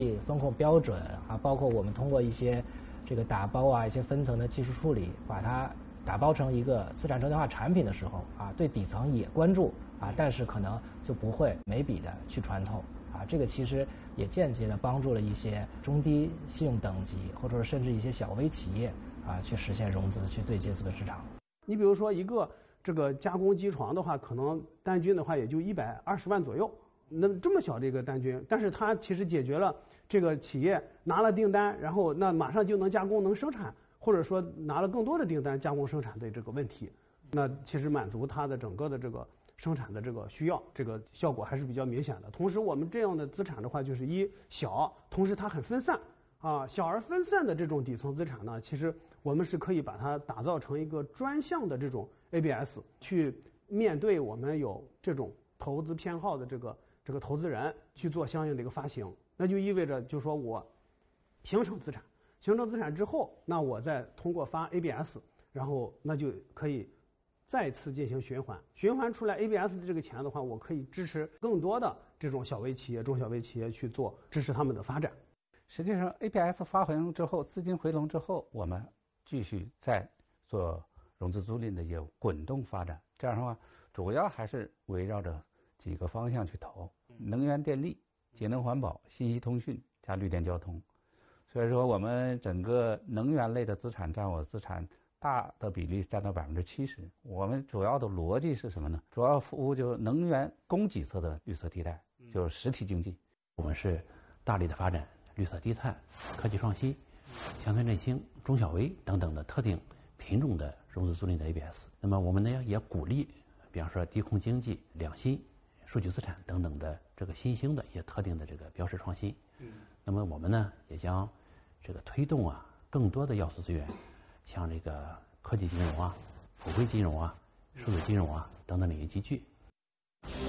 风控标准啊，包括我们通过一些这个打包啊，一些分层的技术处理，把它打包成一个资产证券化产品的时候啊，对底层也关注啊，但是可能就不会每笔的去穿透啊，这个其实也间接的帮助了一些中低信用等级或者说甚至一些小微企业啊，去实现融资，去对接资本市场。 你比如说一个这个加工机床的话，可能单均的话也就120万左右。那这么小的一个单均，但是它其实解决了这个企业拿了订单，然后那马上就能加工能生产，或者说拿了更多的订单加工生产的这个问题，那其实满足它的整个的这个生产的这个需要，这个效果还是比较明显的。同时，我们这样的资产的话，就是小，同时它很分散啊，小而分散的这种底层资产呢，其实我们是可以把它打造成一个专项的这种 ABS， 去面对我们有这种投资偏好的这个投资人去做相应的一个发行，那就意味着就是说我形成资产之后，那我再通过发 ABS， 然后那就可以再次进行循环出来 ABS 的这个钱的话，我可以支持更多的这种小微企业、中小微企业去做支持他们的发展。 实际上 ABS 发行之后，资金回笼之后，我们继续再做融资租赁的业务，滚动发展。这样的话，主要还是围绕着几个方向去投：能源电力、节能环保、信息通讯加绿电交通。所以说，我们整个能源类的资产占我资产大的比例占到70%。我们主要的逻辑是什么呢？主要服务就是能源供给侧的绿色地带，就是实体经济。 我们是大力的发展绿色低碳、科技创新、乡村振兴、中小微等等的特定品种的融资租赁的 ABS。那么我们呢也鼓励，比方说低空经济、两新、数据资产等等的这个新兴的一些特定的这个标识创新。那么我们呢也将这个推动啊更多的要素资源，像这个科技金融啊、普惠金融啊、数字金融啊等等领域集聚。